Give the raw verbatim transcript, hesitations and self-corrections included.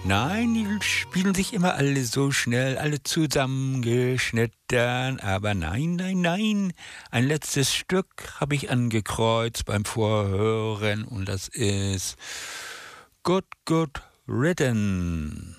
Nein, die spielen sich immer alle so schnell, alle zusammengeschnitten. Aber nein, nein, nein. Ein letztes Stück habe ich angekreuzt beim Vorhören und das ist Good, Good Written.